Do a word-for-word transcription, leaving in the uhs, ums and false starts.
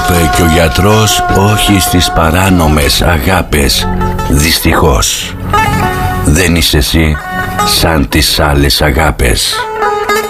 είπε και ο γιατρός, όχι στις παράνομες αγάπες. Δυστυχώς δεν είσαι εσύ σαν τις άλλες αγάπες.